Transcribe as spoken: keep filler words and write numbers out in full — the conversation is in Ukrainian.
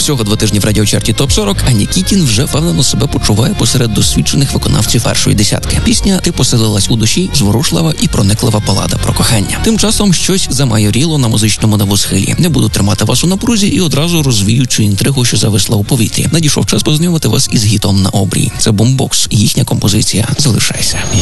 Всього два тижні в радіочарті топ сорок, а Нікітін вже впевнено себе почуває посеред досвідчених виконавців першої десятки. Пісня «Ти поселилась у душі» – зворушлива і прониклива балада про кохання. Тим часом щось замайоріло на музичному небосхилі. Не буду тримати вас у напрузі і одразу розвіючи інтригу, що зависла у повітрі. Надійшов час познайомити вас із гітом на обрії. Це Бумбокс, їхня композиція «Залишайся».